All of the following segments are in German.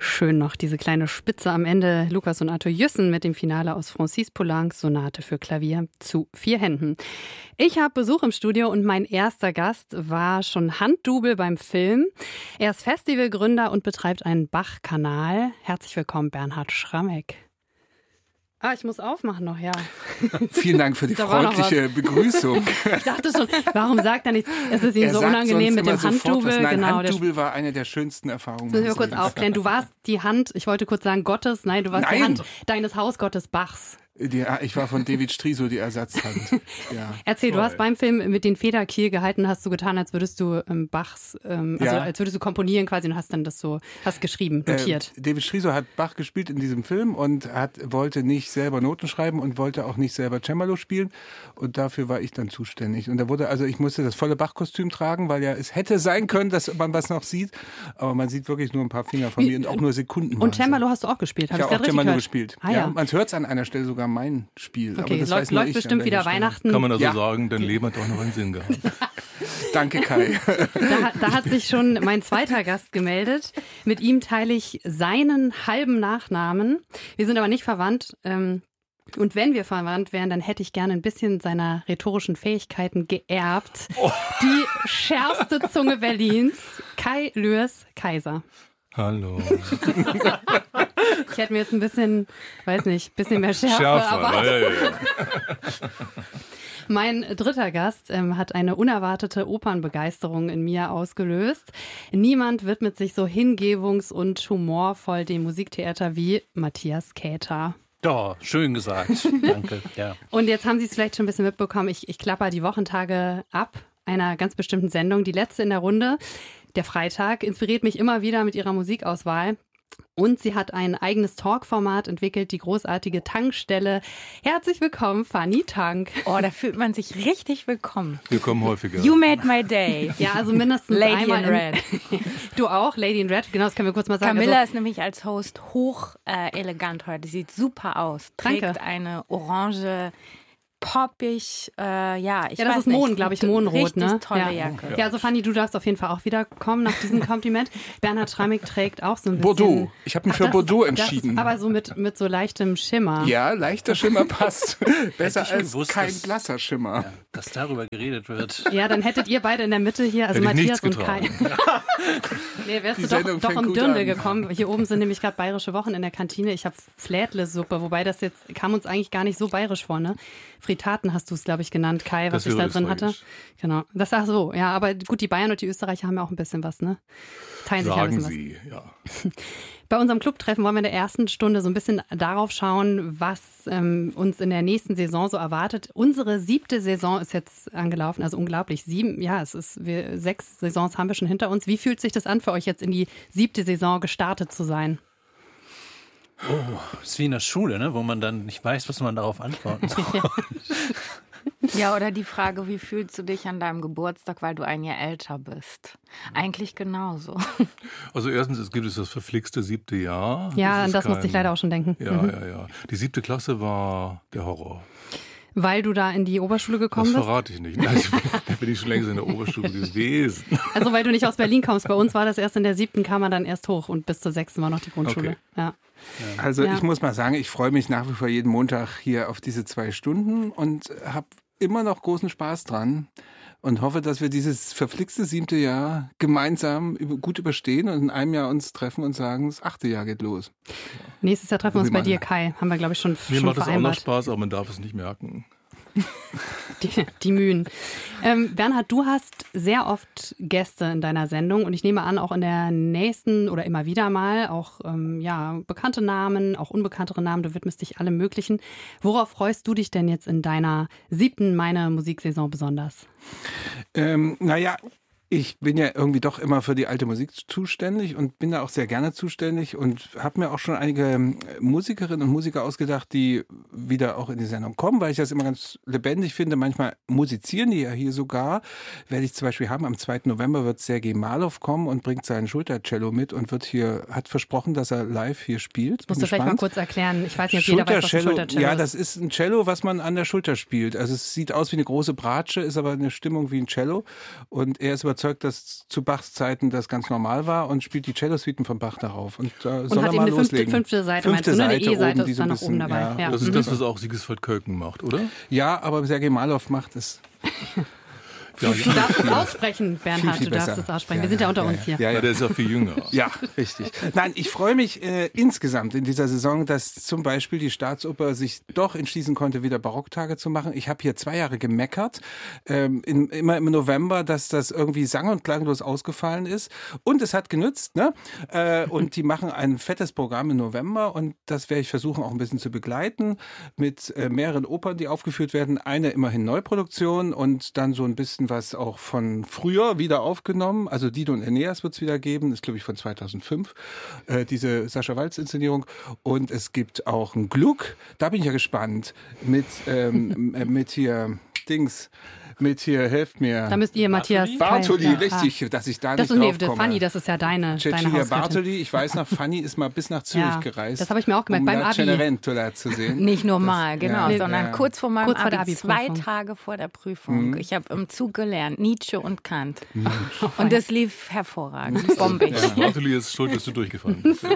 Schön noch diese kleine Spitze am Ende. Lukas und Arthur Jüssen mit dem Finale aus Francis Poulencs Sonate für Klavier zu 4 Händen. Ich habe Besuch im Studio und mein erster Gast war schon Handdouble beim Film. Er ist Festivalgründer und betreibt einen Bach-Kanal. Herzlich willkommen, Bernhard Schrammeck. Ich muss aufmachen noch, ja. Vielen Dank für die freundliche Begrüßung. Ich dachte schon, warum sagt er nichts? Es ist ihm so unangenehm mit dem Handdouble. Nein, genau, Handdouble war eine der schönsten Erfahrungen. Müssen wir kurz aufklären. Du warst die Hand, ich wollte kurz sagen Gottes, du warst die Hand deines Hausgottes Bachs. Ich war von David Striso die Ersatzhand. Ja. Erzähl, du hast beim Film mit den Federkiel gehalten, hast du getan, als würdest du Bachs, als würdest du komponieren quasi und hast dann das so, hast geschrieben, notiert. David Striso hat Bach gespielt in diesem Film und wollte nicht selber Noten schreiben und wollte auch nicht selber Cembalo spielen und dafür war ich dann zuständig. Und ich musste das volle Bach-Kostüm tragen, weil ja es hätte sein können, dass man was noch sieht, aber man sieht wirklich nur ein paar Finger von mir und auch nur Sekunden. Und Cembalo hast du auch gespielt? Ich habe auch Cembalo gespielt. Ja. Man hört es an einer Stelle sogar mein Spiel. Okay, aber das läuft bestimmt wieder Weihnachten. Kann man also sagen, dein Leben hat auch noch einen Sinn gehabt. Danke, Kai. Da hat sich schon mein zweiter Gast gemeldet. Mit ihm teile ich seinen halben Nachnamen. Wir sind aber nicht verwandt. Und wenn wir verwandt wären, dann hätte ich gerne ein bisschen seiner rhetorischen Fähigkeiten geerbt. Oh. Die schärfste Zunge Berlins, Kai Lüers Kaiser. Hallo. Ich hätte mir jetzt ein bisschen mehr Schärfe. Aber ja. Mein dritter Gast hat eine unerwartete Opernbegeisterung in mir ausgelöst. Niemand widmet sich so hingebungs- und humorvoll dem Musiktheater wie Matthias Käther. Ja, schön gesagt. Danke. Ja. Und jetzt haben Sie es vielleicht schon ein bisschen mitbekommen. Ich klapper die Wochentage ab einer ganz bestimmten Sendung, die letzte in der Runde. Der Freitag inspiriert mich immer wieder mit ihrer Musikauswahl. Und sie hat ein eigenes Talkformat entwickelt, die großartige Tankstelle. Herzlich willkommen, Fanny Tank. Oh, da fühlt man sich richtig willkommen. Willkommen häufiger. You made my day. Ja, also mindestens Lady einmal in Red. Du auch, Lady in Red. Genau, das können wir kurz mal sagen. Camilla ist nämlich als Host hoch elegant heute. Sieht super aus. Trägt Danke. eine orange, poppig, das ist Mohn, glaube ich, Mohnrot, richtig ne? Tolle Jacke. Ja, also Fanny, du darfst auf jeden Fall auch wiederkommen nach diesem Kompliment. Bernhard Schrammeck trägt auch so ein bisschen... Bordeaux. Ich habe mich für Bordeaux entschieden. Aber so mit so leichtem Schimmer. Ja, leichter Schimmer passt. Besser als gewusst, kein blasser Schimmer. Ja, dass darüber geredet wird. Ja, dann hättet ihr beide in der Mitte hier, also Hätte ich Matthias und Kai. Nee, wärst du doch im Dirndl gekommen. Hier oben sind nämlich gerade bayerische Wochen in der Kantine. Ich habe Flädle-Suppe, wobei das jetzt kam uns eigentlich gar nicht so bayerisch vor, ne? Fritaten hast du es, glaube ich, genannt, Kai, was ich da drin hatte. Genau. Das ach so, ja, aber gut, die Bayern und die Österreicher haben ja auch ein bisschen was, ne? Teilen sich ja ein bisschen Sie, ja. Bei unserem Clubtreffen wollen wir in der ersten Stunde so ein bisschen darauf schauen, was uns in der nächsten Saison so erwartet. Unsere 7. Saison ist jetzt angelaufen, also unglaublich. 6 Saisons haben wir schon hinter uns. Wie fühlt sich das an für euch jetzt in die 7. Saison gestartet zu sein? Oh, ist wie in der Schule, ne? Wo man dann nicht weiß, was man darauf antworten soll. Ja, oder die Frage, wie fühlst du dich an deinem Geburtstag, weil du ein Jahr älter bist? Eigentlich genauso. Also erstens, es gibt das verflixte 7. Jahr. Ja, an das musste ich leider auch schon denken. Ja. Die 7. Klasse war der Horror. Weil du da in die Oberschule gekommen bist? Das verrate ich nicht. Nein, da bin ich schon längst in der Oberschule gewesen. Also weil du nicht aus Berlin kommst. Bei uns war das erst in der 7. kam man dann erst hoch und bis zur 6. war noch die Grundschule. Okay. Ja. Also ich muss mal sagen, ich freue mich nach wie vor jeden Montag hier auf diese 2 Stunden und habe immer noch großen Spaß dran und hoffe, dass wir dieses verflixte 7. Jahr gemeinsam gut überstehen und in einem Jahr uns treffen und sagen, das 8. Jahr geht los. Nächstes Jahr treffen wir uns bei dir, Kai. Haben wir, glaube ich, schon Mir macht das auch noch vereinbart. Spaß, aber man darf es nicht merken. Die Mühen. Bernhard, du hast sehr oft Gäste in deiner Sendung und ich nehme an, auch in der nächsten oder immer wieder mal auch bekannte Namen, auch unbekanntere Namen, du widmest dich allem Möglichen. Worauf freust du dich denn jetzt in deiner 7. Meine Musiksaison besonders? Ich bin ja irgendwie doch immer für die alte Musik zuständig und bin da auch sehr gerne zuständig und habe mir auch schon einige Musikerinnen und Musiker ausgedacht, die wieder auch in die Sendung kommen, weil ich das immer ganz lebendig finde. Manchmal musizieren die ja hier sogar. Werde ich zum Beispiel haben, am 2. November wird Sergej Malow kommen und bringt seinen Schultercello mit und hat versprochen, dass er live hier spielt. Musst du vielleicht mal kurz erklären. Ich weiß nicht, ob jeder weiß, was ein Schultercello ist. Ja, das ist ein Cello, was man an der Schulter spielt. Also es sieht aus wie eine große Bratsche, ist aber eine Stimmung wie ein Cello und er ist aber überzeugt, dass zu Bachs Zeiten das ganz normal war und spielt die Cello-Suiten von Bach darauf. Und soll Und er hat eben mal eine loslegen. fünfte Seite, meinst du, ne? Eine E-Seite ist dann noch oben dabei. Ja. Das ist das, was auch Sigiswald Kölken macht, oder? Ja, aber Sergei Malow macht es. Du darfst es aussprechen, Bernhard, viel du darfst besser. es aussprechen. Wir sind ja unter uns hier. Ja, Ja, ja. der ist ja viel jünger. Ja, richtig. Nein, ich freue mich insgesamt in dieser Saison, dass zum Beispiel die Staatsoper sich doch entschließen konnte, wieder Barocktage zu machen. Ich habe hier 2 Jahre gemeckert, immer im November, dass das irgendwie sang- und klanglos ausgefallen ist. Und es hat genützt, ne? Und die machen ein fettes Programm im November und das werde ich versuchen auch ein bisschen zu begleiten mit mehreren Opern, die aufgeführt werden. Eine immerhin Neuproduktion und dann so ein bisschen was auch von früher wieder aufgenommen. Also Dido und Aeneas wird es wieder geben, ist glaube ich von 2005, diese Sascha Waltz-Inszenierung. Und es gibt auch einen Gluck, da bin ich ja gespannt, mit hier Dings, mit hier, helft mir. Da müsst ihr Matthias Bartoli, Keil- richtig, dass ich da Das nicht ist drauf komme. Fanny, das ist ja deine Cecilia Hausgöttin. Bartoli, ich weiß noch, Fanny ist mal bis nach Zürich Ja, gereist. das habe ich mir auch gemerkt, um beim La Abi. Cenerentola zu sehen. Nicht normal, genau, ja. sondern Ja. kurz vor meinem Kurz vor der Abi, Abi-Prüfung. 2 Tage vor der Prüfung. Ich habe im Zug gelernt, Nietzsche und Kant. Und das lief hervorragend, bombig. Ja, Bartoli ist schuld, dass du durchgefallen bist.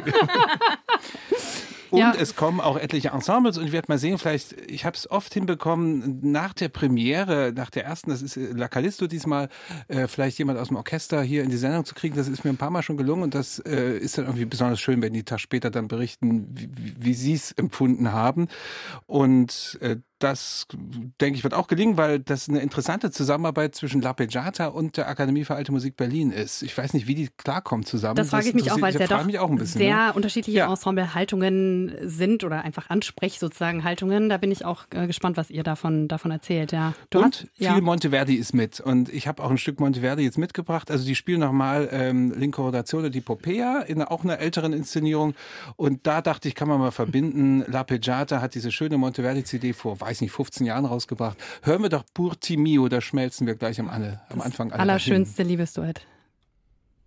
Und Ja. es kommen auch etliche Ensembles und ich werde mal sehen, vielleicht, ich habe es oft hinbekommen, nach der Premiere, nach der ersten, das ist La Callisto diesmal, vielleicht jemand aus dem Orchester hier in die Sendung zu kriegen. Das ist mir ein paar Mal schon gelungen und das ist dann irgendwie besonders schön, wenn die Tag später dann berichten, wie sie es empfunden haben. Und das, denke ich, wird auch gelingen, weil das eine interessante Zusammenarbeit zwischen L'Arpeggiata und der Akademie für Alte Musik Berlin ist. Ich weiß nicht, wie die klarkommen zusammen. Das frage ich mich auch, weil es ja doch mich auch ein bisschen, sehr ne? unterschiedliche Ja. Ensemble-Haltungen sind oder einfach Ansprech sozusagen Haltungen. Da bin ich auch gespannt, was ihr davon erzählt. Ja. Und viel Monteverdi ist mit. Und ich habe auch ein Stück Monteverdi jetzt mitgebracht. Also die spielen nochmal L'Incorporazione di Popea in auch einer älteren Inszenierung. Und da dachte ich, kann man mal verbinden. L'Arpeggiata hat diese schöne Monteverdi-CD vor, weiß nicht, 15 Jahren rausgebracht. Hören wir doch Pur ti mio, da schmelzen wir gleich am Anfang alle Allerschönste Liebesduett.